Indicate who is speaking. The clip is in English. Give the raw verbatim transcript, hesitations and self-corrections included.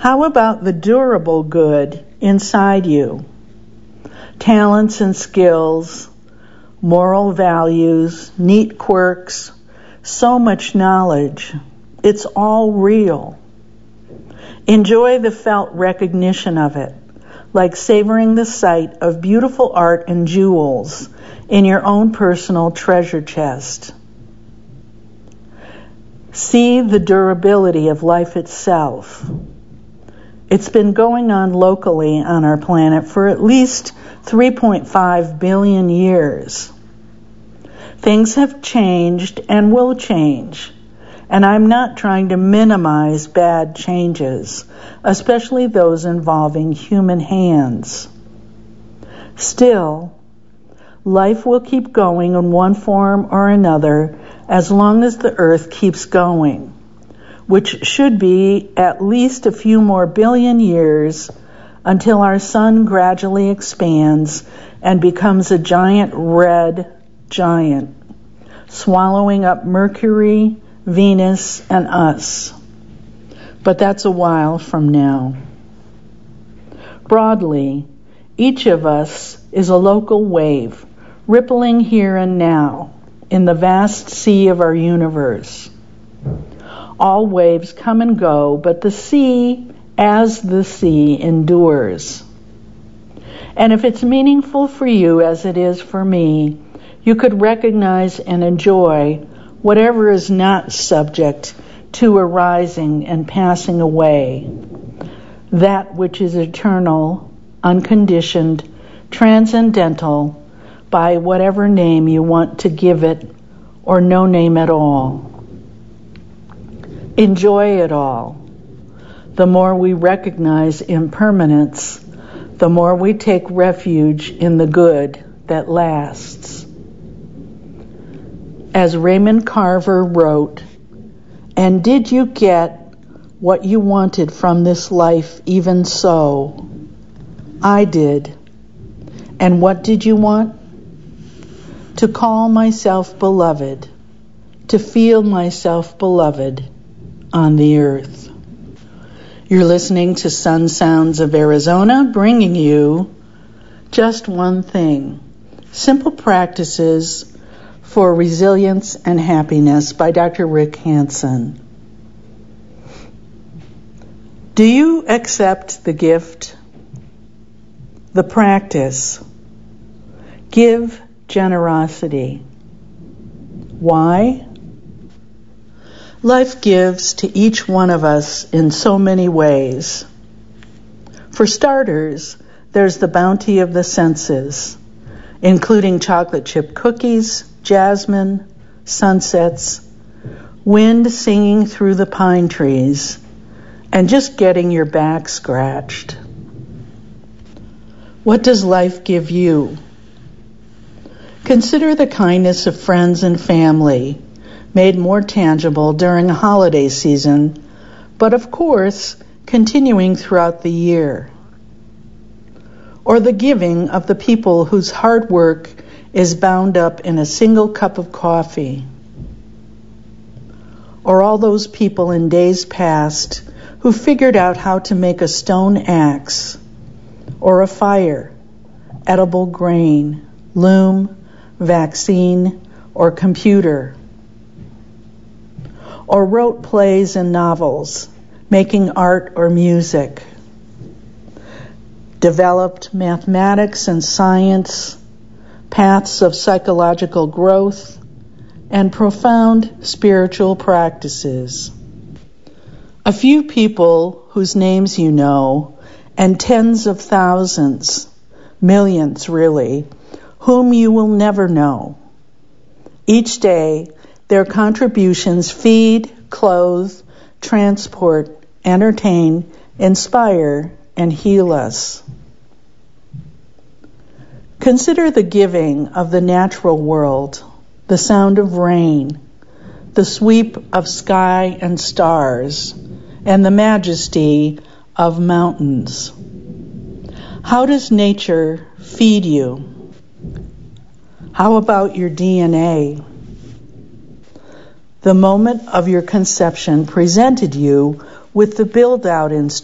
Speaker 1: How about the durable good inside you? Talents and skills, moral values, neat quirks, so much knowledge. It's all real. Enjoy the felt recognition of it, like savoring the sight of beautiful art and jewels in your own personal treasure chest. See the durability of life itself. It's been going on locally on our planet for at least three point five billion years. Things have changed and will change, and I'm not trying to minimize bad changes, especially those involving human hands. Still, life will keep going in one form or another as long as the earth keeps going, which should be at least a few more billion years until our sun gradually expands and becomes a giant red giant, swallowing up Mercury, Venus, and us. But that's a while from now. Broadly, each of us is a local wave, rippling here and now in the vast sea of our universe. All waves come and go, but the sea, as the sea, endures. And if it's meaningful for you as it is for me, you could recognize and enjoy whatever is not subject to arising and passing away, that which is eternal, unconditioned, transcendental, by whatever name you want to give it, or no name at all. Enjoy it all. The more we recognize impermanence, the more we take refuge in the good that lasts. As Raymond Carver wrote, "And did you get what you wanted from this life even so? I did. And what did you want? To call myself beloved, to feel myself beloved on the earth." You're listening to Sun Sounds of Arizona, bringing you just one thing: simple practices for resilience and happiness by Doctor Rick Hanson. Do you accept the gift, the practice? Give generosity. Why? Life gives to each one of us in so many ways. For starters, there's the bounty of the senses, including chocolate chip cookies, jasmine, sunsets, wind singing through the pine trees, and just getting your back scratched. What does life give you? Consider the kindness of friends and family, made more tangible during a holiday season, but of course, continuing throughout the year. Or the giving of the people whose hard work is bound up in a single cup of coffee. Or all those people in days past who figured out how to make a stone axe, or a fire, edible grain, loom, vaccine, or computer. Or wrote plays and novels, making art or music. Developed mathematics and science, paths of psychological growth, and profound spiritual practices. A few people whose names you know, and tens of thousands, millions really, whom you will never know. Each day, their contributions feed, clothe, transport, entertain, inspire, and heal us. Consider the giving of the natural world, the sound of rain, the sweep of sky and stars, and the majesty of mountains. How does nature feed you? How about your D N A? The moment of your conception presented you with the build-out instructions